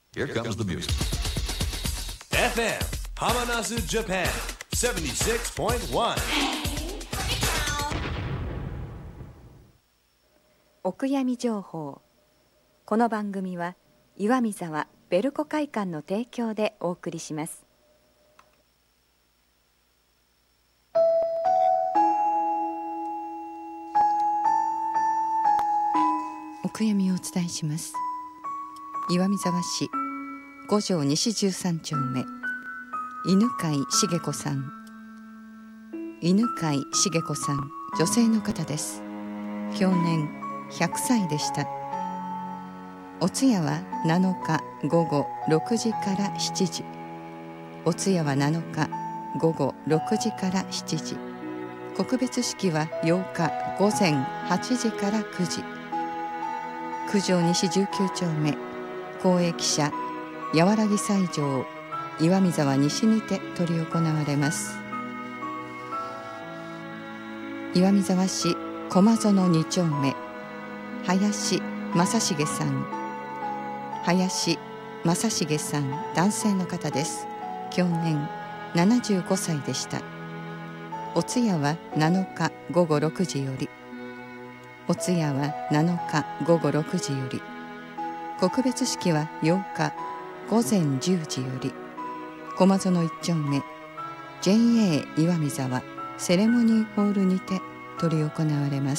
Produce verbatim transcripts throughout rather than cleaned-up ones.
Here comes the music. エフエム Hamanasu Japan セブンティシックスポイントワンお悔やみ情報。この番組は岩見沢ベルコ会館の提供でお送りします。お悔やみをお伝えします。岩見沢市五条西十三丁目、犬飼茂子さん。犬飼茂子さん、女性の方です。去年ひゃくさいでした。お通夜はなのか午後ろくじからしちじ。お通夜はなのか午後ろくじからしちじ。告別式はようか午前はちじからくじ。九条西じゅうきゅう丁目、公益社やわらぎ斎場岩見沢西にて執り行われます。岩見沢市駒園に丁目、林正成さん。林正成さん、男性の方です。去年ななじゅうごさいでした。お通夜はなのか午後ろくじより。お通夜はなのか午後ろくじより。告別式はようか午前じゅうじより。駒園一丁目 ジェイエー 岩見沢セレモニーホールにて執り行われます。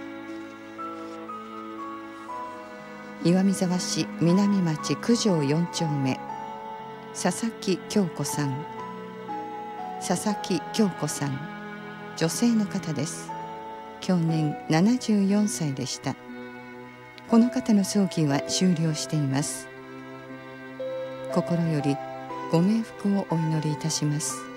岩見沢市南町九条四丁目、佐々木京子さん。佐々木京子さん、女性の方です。去年ななじゅうよんさいでした。この方の葬儀は終了しています。心よりご冥福をお祈りいたします。